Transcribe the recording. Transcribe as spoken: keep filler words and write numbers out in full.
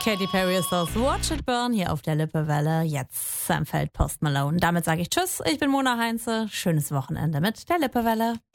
Katy Perry ist aus Watch It Burn hier auf der Lippewelle. Jetzt Sam Feld, Post Malone. Damit sage ich Tschüss. Ich bin Mona Heinze. Schönes Wochenende mit der Lippewelle.